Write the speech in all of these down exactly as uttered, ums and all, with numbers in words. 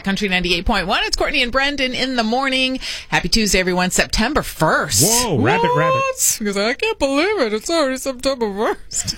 Country ninety-eight point one. It's Courtney and Brendan in the morning. Happy Tuesday, everyone. September first. Whoa, rabbit, what? rabbit. Because I can't believe it. It's already September first.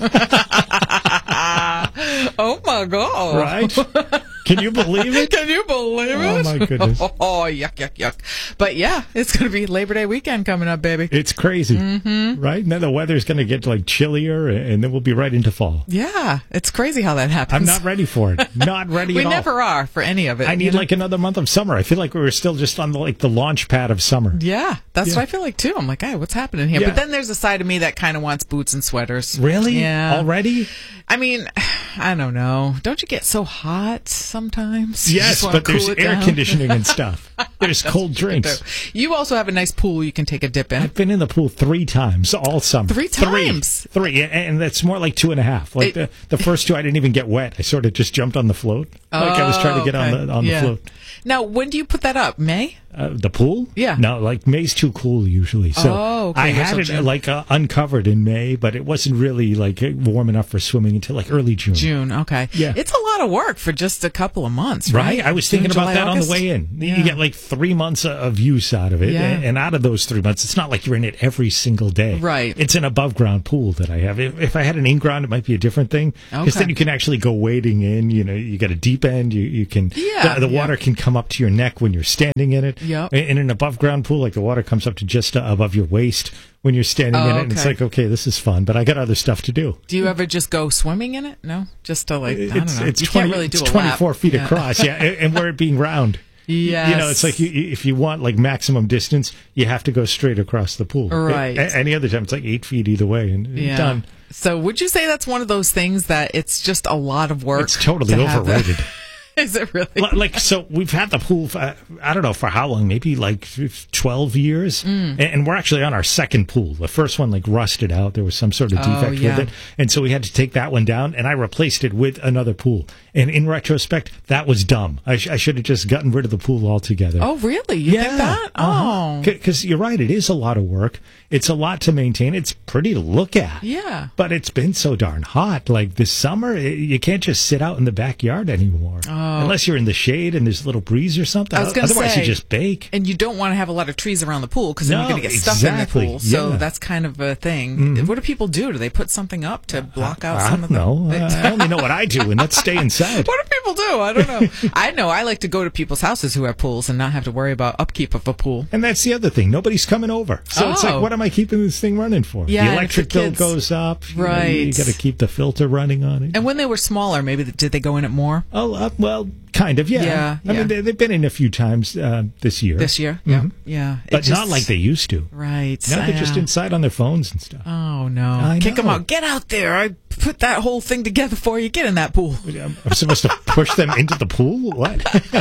Oh, my God. Right? Can you believe it? Can you believe it? Oh, my goodness. Oh, yuck, yuck, yuck. But, yeah, it's going to be Labor Day weekend coming up, baby. It's crazy, mm-hmm. right? And then the weather's going to get, like, chillier, and then we'll be right into fall. Yeah, it's crazy how that happens. I'm not ready for it. Not ready we at all. We never are for any of it. I need, you know? like, another month of summer. I feel like we were still just on, the, like, the launch pad of summer. Yeah, that's yeah. what I feel like, too. I'm like, hey, what's happening here? Yeah. But then there's a side of me that kind of wants boots and sweaters. Really? Yeah. Already? I mean, I don't know. Don't you get so hot sometimes? Yes, but there's air down? conditioning and stuff. There's cold drinks. You also have a nice pool you can take a dip in. I've been in the pool three times all summer. Three times? Three. Three. And that's more like two and a half. Like it, the, the first two, I didn't even get wet. I sort of just jumped on the float. Oh, like I was trying to get okay. on the on yeah. the float. Now, when do you put that up? May? Uh, the pool? Yeah. No, like May's too cool usually. So oh, okay. I had it June. like uh, uncovered in May, but it wasn't really like warm enough for swimming until like early June. June, okay. Yeah. It's a lot of work for just a couple of months, right? Right. I was thinking June, about July, that August? on the way in. Yeah. You get like three months of use out of it. Yeah. And out of those three months, it's not like you're in it every single day. Right. It's an above ground pool that I have. If, if I had an in ground, it might be a different thing. Because Okay. then you can actually go wading in. You know, you got a deep end. You, you can, Yeah, the, the yeah. water can come up to your neck when you're standing in it. Yep. In an above ground pool, like the water comes up to just uh, above your waist when you're standing Oh, in it. And it's okay. like, okay, this is fun, but I got other stuff to do. Do you ever just go swimming in it? No? Just to like, I don't It's, know. it's, you twenty, can't really do it's a twenty-four lap. feet Yeah. across. Yeah. And, and where it being round. Yes. You know, it's like you, if you want like maximum distance, you have to go straight across the pool. Right. A- any other time, it's like eight feet either way, and Yeah. done. So would you say that's one of those things that it's just a lot of work? It's totally to have that- overrated. Is it really? Li- Like, so we've had the pool, for, I don't know for how long, maybe like twelve years. Mm. And, and we're actually on our second pool. The first one like rusted out. There was some sort of Oh, defect yeah. with it. And so we had to take that one down, and I replaced it with another pool. And in retrospect, that was dumb. I, sh- I should have just gotten rid of the pool altogether. Oh, really? You think that? Oh. Because you're right, it is a lot of work. It's a lot to maintain. It's pretty to look at. Yeah. But it's been so darn hot. Like this summer, i- you can't just sit out in the backyard anymore. Oh. Unless you're in the shade and there's a little breeze or something. I was gonna Otherwise, say, you just bake. And you don't want to have a lot of trees around the pool because then No, you're going to get stuff exactly. in the pool. So Yeah. that's kind of a thing. Mhm. What do people do? Do they put something up to block out I some don't of the... know. Uh, I only know what I do, and that's stay inside. What do people do? I don't know. I know I like to go to people's houses who have pools and not have to worry about upkeep of a pool. And that's the other thing. Nobody's coming over. So it's like, Oh. what am I keeping this thing running for? Yeah, the and electric if the bill kids- goes up. You know, Right. You, got to keep the filter running on it. And when they were smaller, maybe th- did they go in it more? Oh, uh, well, kind of, yeah. Yeah, I yeah. mean, they, they've been in a few times uh, this year. This year? Yeah. Mhm. Yeah. It But just- not like they used to. Right. Now they're just Yeah. inside on their phones and stuff. Oh, no. I Kick them know. out. Get out there. I put that whole thing together for you. Get in that pool. I'm I'm supposed to push them into the pool? What?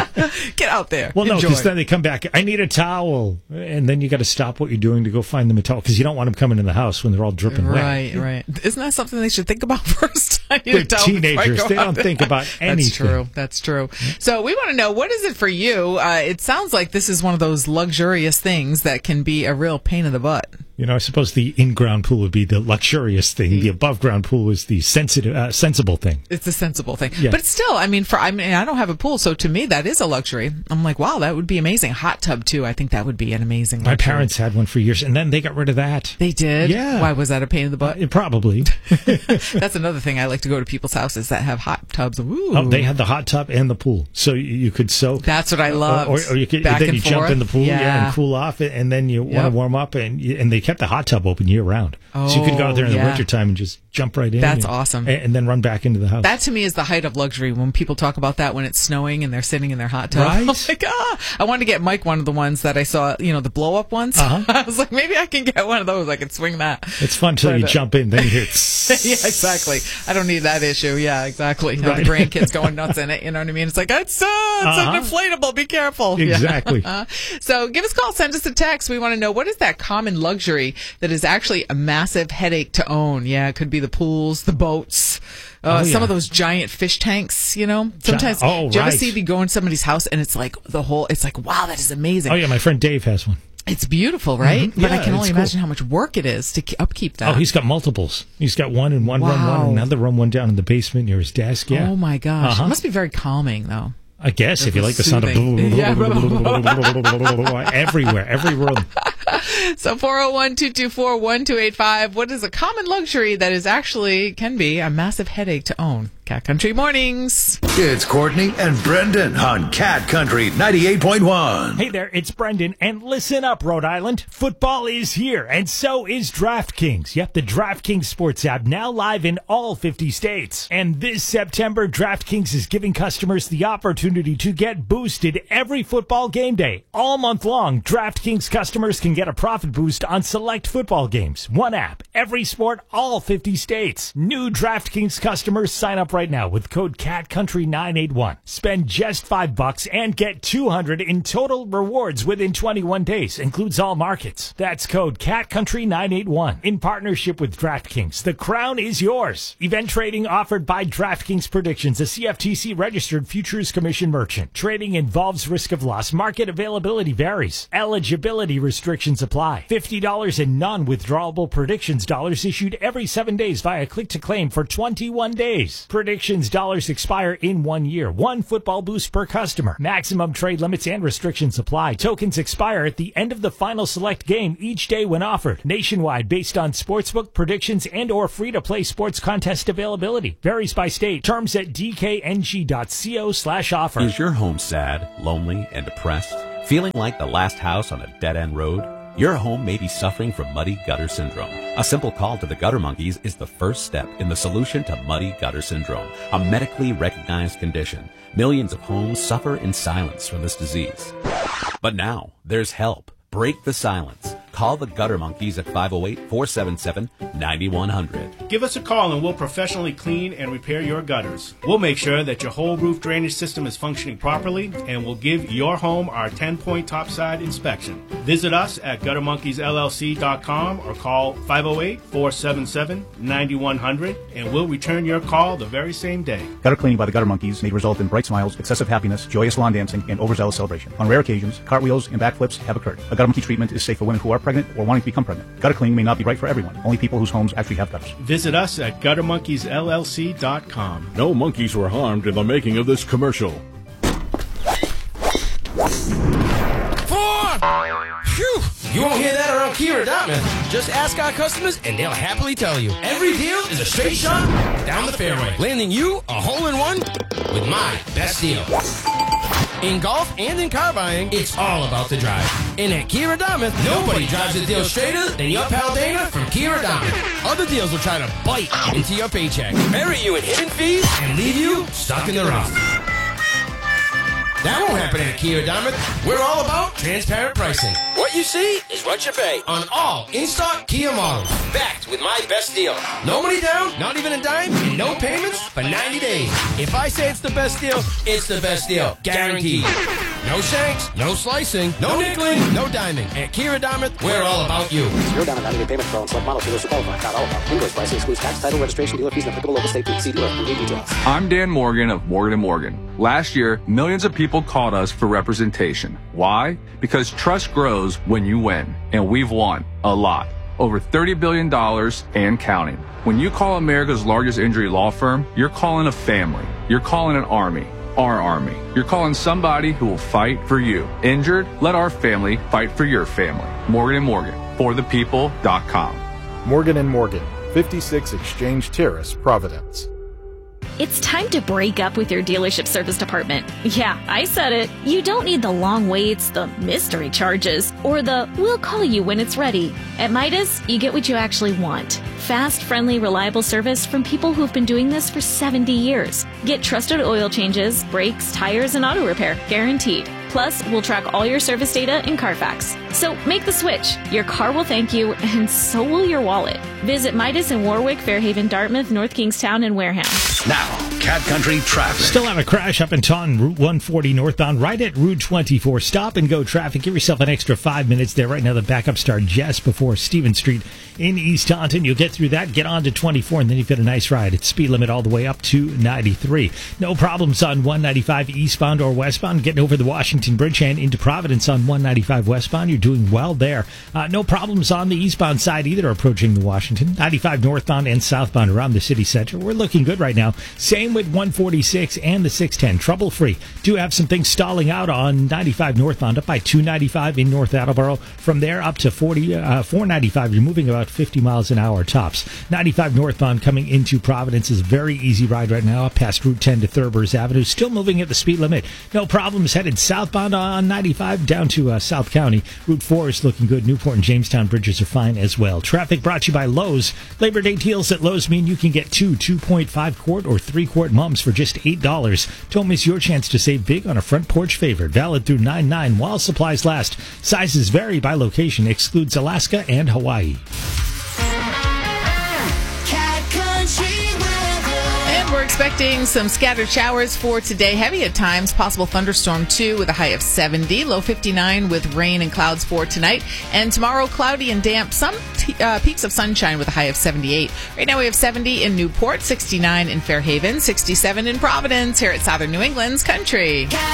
Get out there. Well, no, Enjoy. because then they come back. I need a towel. And then you got to stop what you're doing to go find them a towel because you don't want them coming in the house when they're all dripping wet. Right, right. Isn't that something they should think about first? I need They're to tell them before I teenagers. go They out don't there. think about anything. That's true. That's true. So we want to know, what is it for you? Uh, it sounds like this is one of those luxurious things that can be a real pain in the butt. You know, I suppose the in-ground pool would be the luxurious thing. The above-ground pool is the sensitive, uh, sensible thing. It's a sensible thing. Yeah. But still, I mean, for I mean, I don't have a pool, so to me, that is a luxury. I'm like, wow, that would be amazing. Hot tub, too. I think that would be an amazing My luxury. parents had one for years, and then they got rid of that. They did? Yeah. Why, was that a pain in the butt? Uh, probably. That's another thing. I like to go to people's houses that have hot tubs. Ooh. Oh, they had the hot tub and the pool, so you, you could soak. That's what I loved. Or, or you could Back then and you jump forth. in the pool, yeah, Yeah. and cool off, and then you want Yep. to warm up, and you, and they kept the hot tub open year round, so you could go out there in Oh, the yeah. wintertime and just jump right in. That's and, awesome. and, and then run back into the house. That to me is the height of luxury when people talk about that when it's snowing and they're sitting in their hot tub. Right? I'm like, ah, I wanted to get Mike one of the ones that I saw, you know, the blow up ones. Uh-huh. I was like, maybe I can get one of those. I can swing that. It's fun till But, you uh, jump in, then you hear. yeah, exactly. I don't need that issue. Yeah, exactly. You know, Right. the grandkids going nuts in it. You know what I mean? It's like, it's, uh, it's Uh-huh. an inflatable. Be careful. Yeah. Exactly. So give us a call. Send us a text. We want to know, what is that common luxury that is actually a massive headache to own? Yeah, it could be the pools, the boats, uh, Oh, some yeah. of those giant fish tanks, you know? Sometimes, Oh, do you ever right. see me go in somebody's house and it's like the whole, it's like, wow, that is amazing. Oh yeah, my friend Dave has one. It's beautiful, right? Mhm. But I Yeah, can only it's cool. imagine how much work it is to ke- upkeep that. Oh, he's got multiples. He's got one in one room, one Wow. in another room, one down in the basement near his desk. Yeah. Oh my gosh. Uh-huh. It must be very calming though. I guess This if you is like the sound of soothing. Yeah. everywhere, every room. So four oh one, two two four, one two eight five. What is a common luxury that is actually can be a massive headache to own? Cat Country Mornings. It's Courtney and Brendan on Cat Country ninety-eight point one. Hey there, it's Brendan, and listen up, Rhode Island. Football is here, and so is DraftKings. Yep, the DraftKings Sports app now live in all fifty states. And this September, DraftKings is giving customers the opportunity to get boosted every football game day. All month long, DraftKings customers can get a profit boost on select football games. One app, every sport, all fifty states. New DraftKings customers sign up right now with code cat country nine eight one. Spend just five bucks and get two hundred in total rewards within twenty-one days. Includes all markets. That's code cat country nine eight one. In partnership with DraftKings, the crown is yours. Event trading offered by DraftKings Predictions, a C F T C registered futures commission merchant. Trading involves risk of loss. Market availability varies. Eligibility restrictions apply. fifty dollars in non-withdrawable predictions dollars issued every seven days via click to claim for twenty-one days. Predictions dollars expire in one year. One football boost per customer. Maximum trade limits and restrictions apply. Tokens expire at the end of the final select game each day when offered. Nationwide based on sportsbook predictions and or free-to-play sports contest availability. Varies by state. Terms at d k n g dot co slash offer. Is your home sad, lonely, and depressed? Feeling like the last house on a dead-end road? Your home may be suffering from muddy gutter syndrome. A simple call to the Gutter Monkeys is the first step in the solution to muddy gutter syndrome, a medically recognized condition. Millions of homes suffer in silence from this disease. But now, there's help. Break the silence. Call the Gutter Monkeys at five oh eight, four seven seven, nine one zero zero. Give us a call and we'll professionally clean and repair your gutters. We'll make sure that your whole roof drainage system is functioning properly, and we'll give your home our ten-point topside inspection. Visit us at gutter monkeys l l c dot com or call five oh eight, four seven seven, nine one zero zero and we'll return your call the very same day. Gutter cleaning by the Gutter Monkeys may result in bright smiles, excessive happiness, joyous lawn dancing, and overzealous celebration. On rare occasions, cartwheels and backflips have occurred. A Gutter Monkey treatment is safe for women who are pregnant or wanting to become pregnant. Gutter cleaning may not be right for everyone. Only people whose homes actually have gutters. Visit us at gutter monkeys l l c dot com. No monkeys were harmed in the making of this commercial. Four! Phew! You won't hear that around Kia or Dartmouth. Just ask our customers and they'll happily tell you. Every deal is a straight shot down the fairway, landing you a hole-in-one with my best deal. In golf and in car buying, it's all about the drive. And at Kia Dartmouth, nobody drives a deal straighter than your pal Dana from Kia Dartmouth. Other deals will try to bite into your paycheck, bury you in hidden fees, and leave you stuck in the rough. That won't happen at Kia Dartmouth. We're all about transparent pricing. What you see is what you pay on all in-stock Kia models. Backed with my best deal. No money down, not even a dime, and no payments for ninety days. If I say it's the best deal, it's the best deal. Guaranteed. No shanks, no slicing, no nickeling, no diming. At Kia Dartmouth, we're all about you. Zero down on ninety-day payment for all select models. Dealers who qualify. Not all about. Invoice pricing excludes tax, title, registration, dealer fees, and applicable local state fees. See dealer for complete details. I'm Dan Morgan of Morgan and Morgan. Last year, millions of people called us for representation. Why? Because trust grows when you win. And we've won a lot. Over thirty billion dollars and counting. When you call America's largest injury law firm, you're calling a family. You're calling an army. Our army. You're calling somebody who will fight for you. Injured? Let our family fight for your family. Morgan and Morgan. For the people dot com. Morgan and Morgan. fifty-six Exchange Terrace, Providence. It's time to break up with your dealership service department. Yeah, I said it. You don't need the long waits, the mystery charges, or the we'll call you when it's ready. At Midas, you get what you actually want. Fast, friendly, reliable service from people who've been doing this for seventy years. Get trusted oil changes, brakes, tires, and auto repair, guaranteed. Plus, we'll track all your service data in Carfax. So make the switch. Your car will thank you, and so will your wallet. Visit Midas in Warwick, Fairhaven, Dartmouth, North Kingstown, and Wareham. Now, Cat Country traffic. Still have a crash up in Taunton, Route one forty northbound, right at Route twenty-four. Stop and go traffic. Give yourself an extra five minutes there. Right now, the backup start just before Stevens Street in East Taunton. You'll get through that, get on to twenty-four, and then you've got a nice ride. It's speed limit all the way up to ninety-three. No problems on one ninety-five eastbound or westbound. Getting over the Washington Bridge and into Providence on one ninety-five westbound. You're doing well there. Uh, no problems on the eastbound side either approaching the Washington. ninety-five northbound and southbound around the city center. We're looking good right now. Same with one forty-six and the six ten trouble-free. Do have some things stalling out on ninety-five northbound up by two ninety-five in North Attleboro. From there up to forty, uh, four ninety-five, you're moving about fifty miles an hour tops. ninety-five northbound coming into Providence is a very easy ride right now, up past Route ten to Thurber's Avenue. Still moving at the speed limit. No problems headed southbound on ninety-five down to uh, South County. Route four is looking good. Newport and Jamestown bridges are fine as well. Traffic brought to you by Lowe's. Labor Day deals at Lowe's mean you can get two two point five quart or three quart mums for just eight dollars. Don't miss your chance to save big on a front porch favorite. Valid through nine nine while supplies last. Sizes vary by location. Excludes Alaska and Hawaii. And we're expecting some scattered showers for today. Heavy at times. Possible thunderstorm, too, with a high of seventy. Low fifty-nine with rain and clouds for tonight. And tomorrow, cloudy and damp. Some t- uh, peaks of sunshine with a high of seventy-eight. Right now, we have seventy in Newport, sixty-nine in Fairhaven, sixty-seven in Providence, here at Southern New England's Country.